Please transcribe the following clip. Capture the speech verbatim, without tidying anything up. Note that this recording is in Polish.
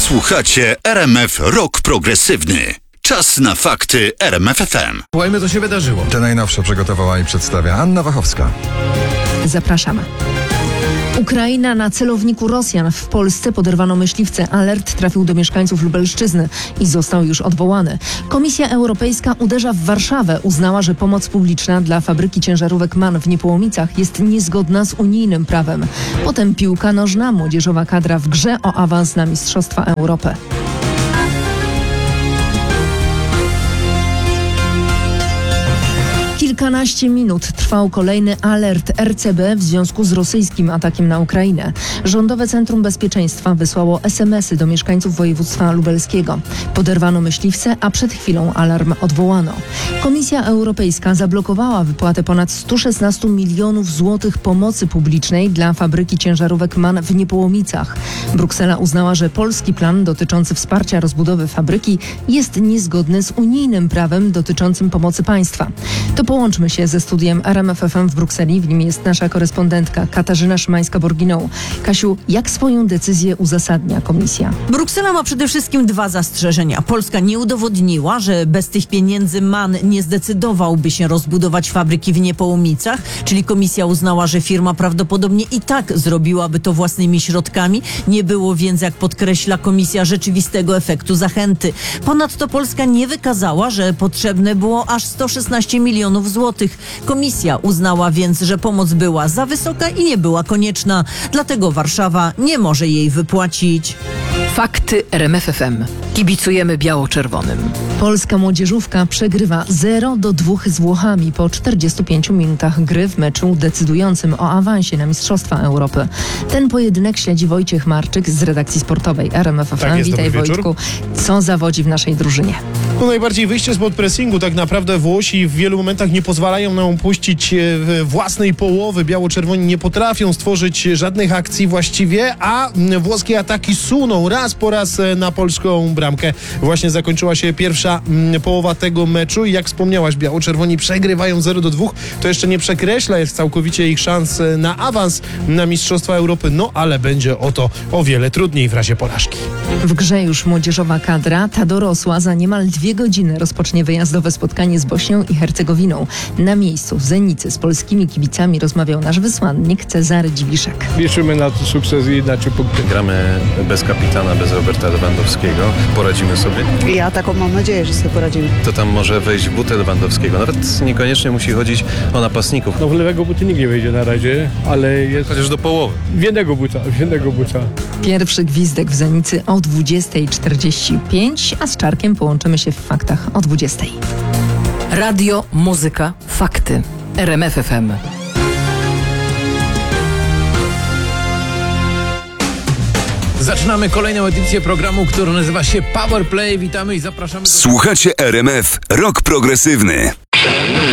Słuchacie R M F Rock Progresywny. Czas na fakty R M F F M. Słuchajmy, co się wydarzyło. Te najnowsze przygotowała i przedstawia Anna Wachowska. Zapraszamy. Ukraina na celowniku Rosjan. W Polsce poderwano myśliwce. Alert trafił do mieszkańców Lubelszczyzny i został już odwołany. Komisja Europejska uderza w Warszawę. Uznała, że pomoc publiczna dla fabryki ciężarówek MAN w Niepołomicach jest niezgodna z unijnym prawem. Potem piłka nożna. Młodzieżowa kadra w grze o awans na Mistrzostwa Europy. Kilkanaście minut trwał kolejny alert R C B w związku z rosyjskim atakiem na Ukrainę. Rządowe Centrum Bezpieczeństwa wysłało es em esy do mieszkańców województwa lubelskiego. Poderwano myśliwce, a przed chwilą alarm odwołano. Komisja Europejska zablokowała wypłatę ponad sto szesnaście milionów złotych pomocy publicznej dla fabryki ciężarówek MAN w Niepołomicach. Bruksela uznała, że polski plan dotyczący wsparcia rozbudowy fabryki jest niezgodny z unijnym prawem dotyczącym pomocy państwa. To połączmy się ze studiem R M F F M w Brukseli. W nim jest nasza korespondentka Katarzyna Szymańska-Borginą. Kasiu, jak swoją decyzję uzasadnia komisja? Bruksela ma przede wszystkim dwa zastrzeżenia. Polska nie udowodniła, że bez tych pieniędzy MAN nie zdecydowałby się rozbudować fabryki w Niepołomicach, czyli komisja uznała, że firma prawdopodobnie i tak zrobiłaby to własnymi środkami. Nie było więc, jak podkreśla komisja, rzeczywistego efektu zachęty. Ponadto Polska nie wykazała, że potrzebne było aż sto szesnaście milionów złotych. Komisja uznała więc, że pomoc była za wysoka i nie była konieczna. Dlatego Warszawa nie może jej wypłacić. Fakty R M F F M. Kibicujemy biało-czerwonym. Polska młodzieżówka przegrywa zero do dwóch z Włochami po czterdziestu pięciu minutach gry w meczu decydującym o awansie na Mistrzostwa Europy. Ten pojedynek śledzi Wojciech Marczyk z redakcji sportowej R M F F M. Tak jest, Witaj, dobry wieczór. Wojtku. Co zawodzi w naszej drużynie? No najbardziej wyjście spod pressingu. Tak naprawdę Włosi w wielu momentach nie pozwalają nam puścić własnej połowy. Biało-czerwoni nie potrafią stworzyć żadnych akcji właściwie, a włoskie ataki suną raz po raz na polską bramkę. Właśnie zakończyła się pierwsza połowa tego meczu i jak wspomniałaś, biało-czerwoni przegrywają zero do dwóch. To jeszcze nie przekreśla jest całkowicie ich szans na awans na Mistrzostwa Europy, no ale będzie o to o wiele trudniej w razie porażki. W grze już młodzieżowa kadra. Ta dorosła za niemal dwie godziny rozpocznie wyjazdowe spotkanie z Bośnią i Hercegowiną. Na miejscu w Zenicy z polskimi kibicami rozmawiał nasz wysłannik Cezary Dziwiszek. Liczymy na sukces i na trzy punkty. Gramy bez kapitana, bez Roberta Lewandowskiego. Poradzimy sobie? Ja taką mam nadzieję, że sobie poradzimy. To tam może wejść w butę Lewandowskiego. Nawet niekoniecznie musi chodzić o napastników. No w lewego buty nikt nie wejdzie na razie, ale jest... Chociaż do połowy. W jednego buta, w jednego buta. Pierwszy gwizdek w Zenicy o dwudziestej czterdzieści pięć, a z Czarkiem połączymy się w faktach o dwudziestej. Radio, muzyka, fakty. R M F F M. Zaczynamy kolejną edycję programu, który nazywa się Power Play. Witamy i zapraszamy do... Słuchacie R M F Rock Progresywny.